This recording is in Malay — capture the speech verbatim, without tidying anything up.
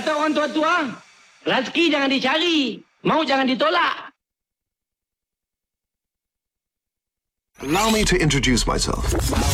Kata orang tua-tua, rezeki jangan dicari, maut jangan ditolak. Allow me to introduce myself.